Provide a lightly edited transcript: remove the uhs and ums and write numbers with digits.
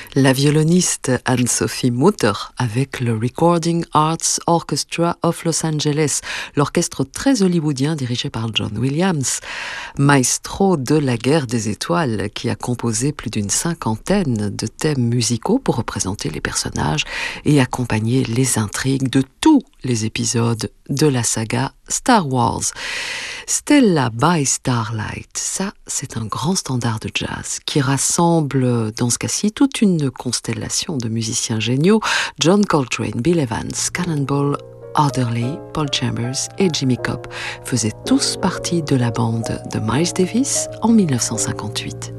La violoniste Anne-Sophie Mutter avec le Recording Arts Orchestra of Los Angeles, l'orchestre très hollywoodien dirigé par John Williams, maestro de la guerre des étoiles qui a composé plus d'une cinquantaine de thèmes musicaux pour représenter les personnages et accompagner les intrigues de tous les épisodes de la saga Star Wars. Stella by Starlight, ça c'est un grand standard de jazz qui rassemble dans ce cas-ci toute une constellation de musiciens géniaux, John Coltrane, Bill Evans, Cannonball Adderley, Paul Chambers et Jimmy Cobb faisaient tous partie de la bande de Miles Davis en 1958.